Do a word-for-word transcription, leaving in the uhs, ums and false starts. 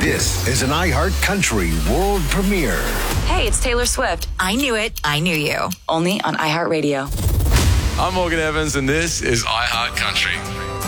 This is an iHeart Country world premiere. Hey, it's Taylor Swift. I knew it. I knew you. Only on iHeartRadio. I'm Morgan Evans, and this is iHeart Country.